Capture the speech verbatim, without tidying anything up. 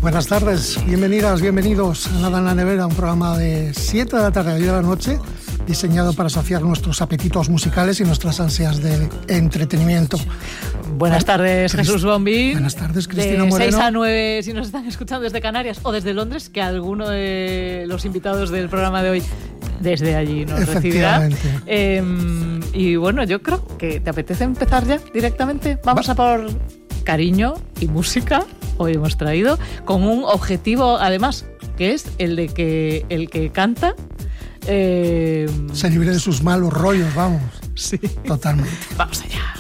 Buenas tardes, bienvenidas, bienvenidos a Nada en la Nevera, un programa de siete de la tarde a diez de la noche, diseñado para saciar nuestros apetitos musicales y nuestras ansias de entretenimiento. Buenas tardes, Crist- Jesús Bombi. Buenas tardes, Cristina de Moreno. seis a nueve, si nos están escuchando desde Canarias o desde Londres, que alguno de los invitados del programa de hoy desde allí nos recibirá. Eh, y bueno, yo creo que te apetece empezar ya directamente. Vamos Va. a por cariño y música. Hoy hemos traído con un objetivo, además, que es el de que el que canta eh... se libre de sus malos rollos, vamos. Sí. Totalmente. Vamos allá.